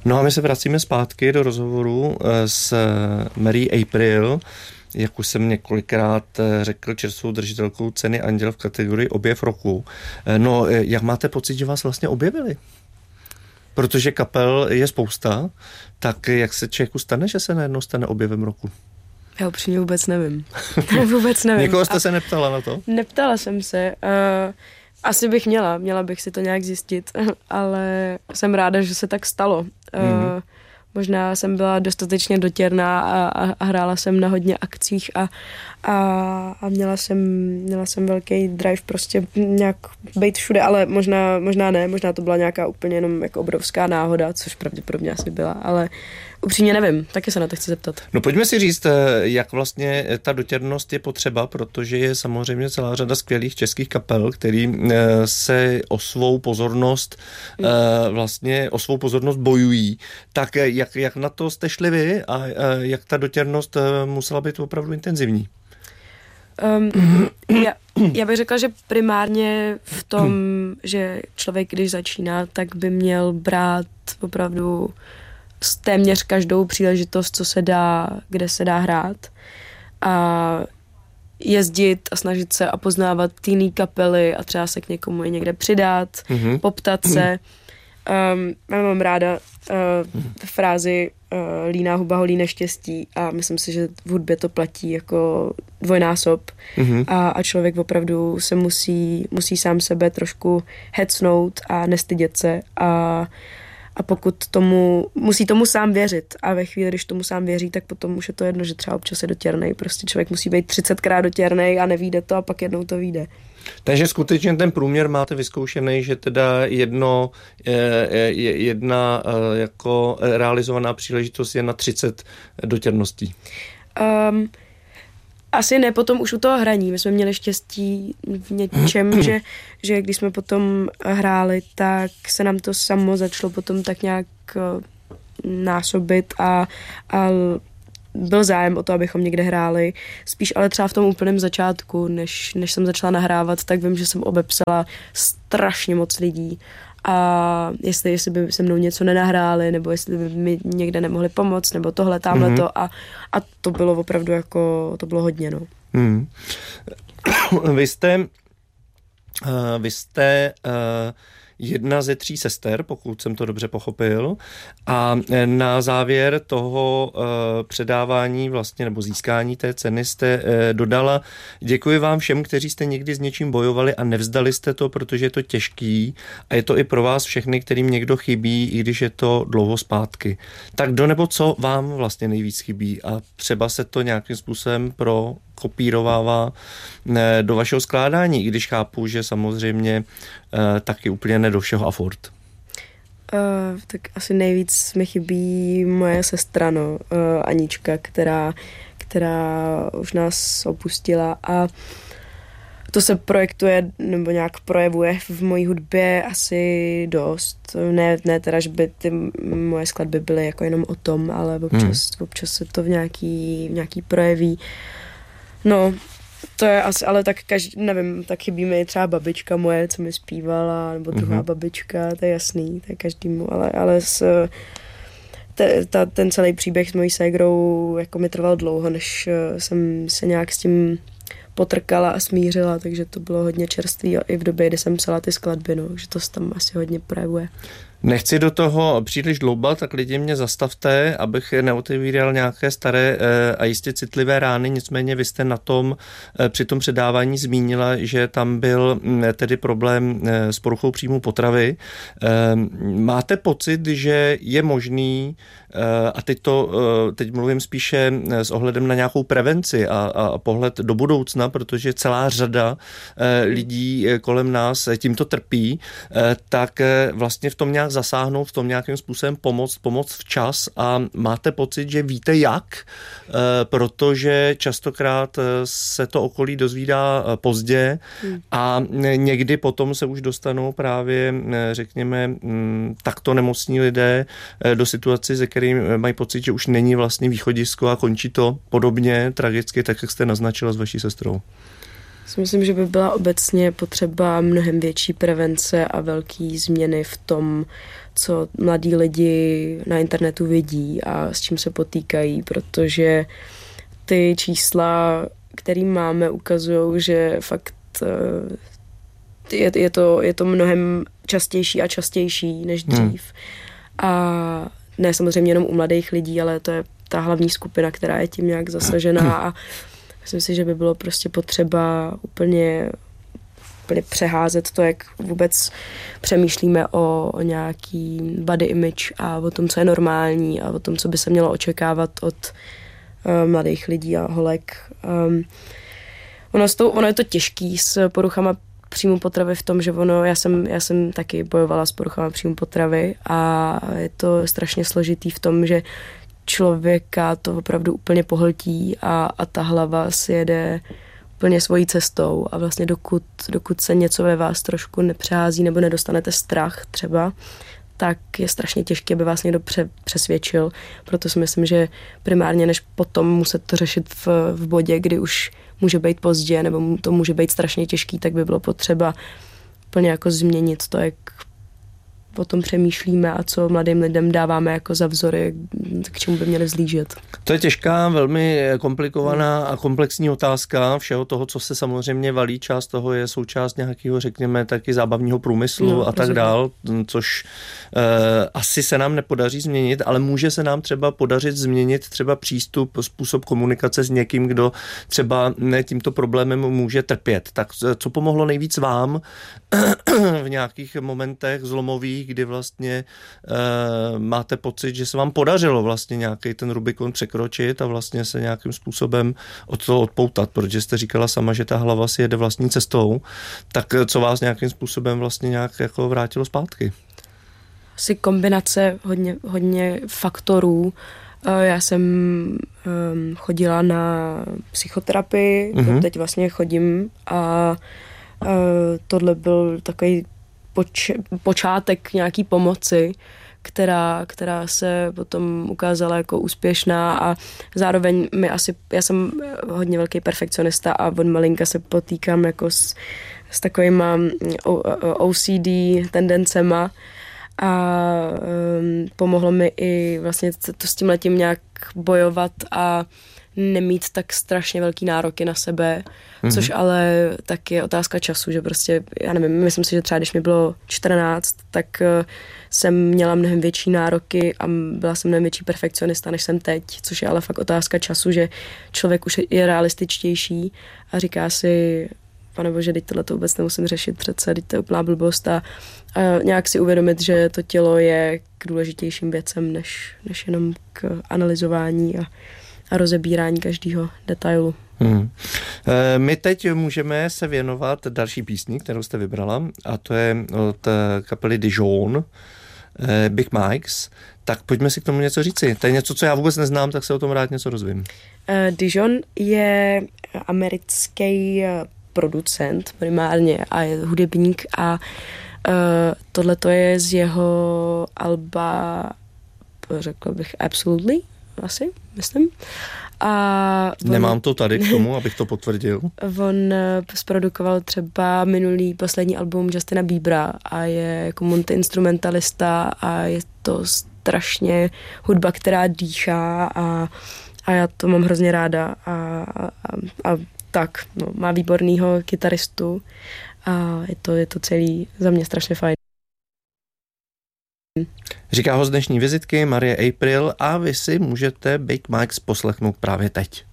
No a my se vracíme zpátky do rozhovoru s Mary April, jak už jsem několikrát řekl, čerstvou držitelkou ceny Anděl v kategorii objev roku. No, jak máte pocit, že vás vlastně objevili? Protože kapel je spousta, tak jak se člověku stane, že se najednou stane objevem roku? Já upřímně vůbec nevím. Vůbec nevím. Někoho jste se neptala na to? Neptala jsem se. Asi bych měla bych si to nějak zjistit, ale jsem ráda, že se tak stalo. Možná jsem byla dostatečně dotěrná a hrála jsem na hodně akcích a měla jsem velký drive prostě nějak být všude, ale možná ne, možná to byla nějaká úplně jenom jako obrovská náhoda, což pravděpodobně asi byla, ale upřímně nevím, taky se na to chci zeptat. No pojďme si říct, jak vlastně ta dotěrnost je potřeba, protože je samozřejmě celá řada skvělých českých kapel, který se o svou pozornost bojují. Tak jak na to jste šli vy a jak ta dotěrnost musela být opravdu intenzivní? Já bych řekla, že primárně v tom, že člověk, když začíná, tak by měl brát opravdu téměř každou příležitost, co se dá, kde se dá hrát a jezdit a snažit se a poznávat jiný kapely a třeba se k někomu i někde přidat, poptat se. Já mám ráda frázi líná huba holí neštěstí a myslím si, že v hudbě to platí jako dvojnásob a člověk opravdu se musí sám sebe trošku hecnout a nestydět se a pokud musí tomu sám věřit a ve chvíli, když tomu sám věří, tak potom už je to jedno, že třeba občas je dotěrnej. Prostě člověk musí být 30krát dotěrnej a nevíde to a pak jednou to vyjde. Takže skutečně ten průměr máte vyzkoušený, že teda jedna jako realizovaná příležitost je na 30 dotěrností. Asi ne, potom už u toho hraní. My jsme měli štěstí v něčem, že když jsme potom hráli, tak se nám to samo začalo potom tak nějak násobit a byl zájem o to, abychom někde hráli. Spíš ale třeba v tom úplném začátku, než jsem začala nahrávat, tak vím, že jsem obepsala strašně moc lidí. A jestli by se mnou něco nenahráli, nebo jestli by mi někde nemohli pomoct, nebo tohle, tamhleto. A to bylo opravdu jako, to bylo hodně, no. Vy jste jedna ze 3 sester, pokud jsem to dobře pochopil. A na závěr toho předávání vlastně nebo získání té ceny jste dodala: děkuji vám všem, kteří jste někdy s něčím bojovali a nevzdali jste to, protože je to těžký a je to i pro vás všechny, kterým někdo chybí, i když je to dlouho zpátky. Tak kdo nebo co vám vlastně nejvíc chybí a třeba se to nějakým způsobem kopírovává do vašeho skládání, i když chápu, že samozřejmě taky úplně ne do všeho a furt. Tak asi nejvíc mi chybí moje sestra, Anička, která už nás opustila a to se projektuje nebo nějak projevuje v mojí hudbě asi dost. Ne teda, že by ty moje skladby byly jako jenom o tom, ale občas se to v nějaký projeví. No, to je asi, ale tak nevím, tak chybí mi třeba babička moje, co mi zpívala, nebo druhá babička, to je jasný, to je každému, ale ten celý příběh s mojí ségrou jako mi trval dlouho, než jsem se nějak s tím potrkala a smířila, takže to bylo hodně čerstvý i v době, kdy jsem psala ty skladby, že to se tam asi hodně projevuje. Nechci do toho příliš dloubat, tak lidi mě zastavte, abych neotevíral nějaké staré a jistě citlivé rány, nicméně vy jste při tom předávání zmínila, že tam byl tedy problém s poruchou příjmu potravy. Máte pocit, že je možný, a teď mluvím spíše s ohledem na nějakou prevenci a pohled do budoucna, protože celá řada lidí kolem nás tímto trpí, tak vlastně v tom nějak zasáhnout, v tom nějakým způsobem pomoct včas a máte pocit, že víte jak, protože častokrát se to okolí dozvídá pozdě a někdy potom se už dostanou právě, řekněme, takto nemocní lidé do situaci, ze kterým mají pocit, že už není vlastně východisko a končí to podobně tragicky, tak jak jste naznačila s vaší sestrou. Myslím, že by byla obecně potřeba mnohem větší prevence a velký změny v tom, co mladí lidi na internetu vidí a s čím se potýkají, protože ty čísla, které máme, ukazují, že fakt je to mnohem častější a častější než dřív. A ne samozřejmě jenom u mladých lidí, ale to je ta hlavní skupina, která je tím nějak zasažená a myslím si, že by bylo prostě potřeba úplně přeházet to, jak vůbec přemýšlíme o nějaký body image a o tom, co je normální a o tom, co by se mělo očekávat od mladých lidí a holek. Ono je to těžký s poruchama příjmu potravy v tom, že já jsem taky bojovala s poruchama příjmu potravy a je to strašně složitý v tom, že člověka to opravdu úplně pohltí a ta hlava si jede úplně svojí cestou a vlastně dokud se něco ve vás trošku nepřehází nebo nedostanete strach třeba, tak je strašně těžké, aby vás někdo přesvědčil. Proto si myslím, že primárně než potom muset to řešit v bodě, kdy už může být pozdě nebo to může být strašně těžký, tak by bylo potřeba úplně jako změnit to, jak o tom přemýšlíme a co mladým lidem dáváme jako za vzory, k čemu by měli vzlížet. To je těžká, velmi komplikovaná a komplexní otázka všeho toho, co se samozřejmě valí. Část toho je součást nějakého, řekněme, taky zábavního průmyslu a tak dál, což asi se nám nepodaří změnit, ale může se nám třeba podařit změnit třeba přístup, způsob komunikace s někým, kdo třeba tímto problémem může trpět. Tak co pomohlo nejvíc vám v nějakých momentech zlomových, kdy vlastně máte pocit, že se vám podařilo vlastně nějaký ten Rubikon překročit a vlastně se nějakým způsobem od toho odpoutat, protože jste říkala sama, že ta hlava si jede vlastní cestou, tak co vás nějakým způsobem vlastně nějak jako vrátilo zpátky? Asi kombinace hodně faktorů. Já jsem chodila na psychoterapii, teď vlastně chodím a tohle byl takový počátek nějaký pomoci, která se potom ukázala jako úspěšná a zároveň já jsem hodně velký perfekcionista a od malinka se potýkám jako s takovýma OCD tendencema a pomohlo mi i vlastně to s tímhletím nějak bojovat a nemít tak strašně velký nároky na sebe, což ale tak je otázka času, že prostě, já nevím, myslím si, že třeba když mi bylo 14, tak jsem měla mnohem větší nároky a byla jsem mnohem větší perfekcionista, než jsem teď, což je ale fakt otázka času, že člověk už je realističtější a říká si, panebože, teď tohle to vůbec nemusím řešit přece, teď to je úplná blbost a nějak si uvědomit, že to tělo je k důležitějším věcem, než jenom k analyzování a rozebírání každého detailu. My teď můžeme se věnovat další písni, kterou jste vybrala, a to je od kapely Dijon, Big Mikes. Tak pojďme si k tomu něco říci. To je něco, co já vůbec neznám, tak se o tom rád něco dozvím. Dijon je americký producent primárně a je hudebník a tohle to je z jeho alba, řekla bych Absolutely, asi, myslím. Nemám to tady k tomu, abych to potvrdil. On zprodukoval třeba poslední album Justina Biebera a je jako multiinstrumentalista a je to strašně hudba, která dýchá a já to mám hrozně ráda a tak, no, má výbornýho kytaristu a je to celý za mě strašně fajn. Říká ho z dnešní vizitky Marie April a vy si můžete Big Mikes poslechnout právě teď.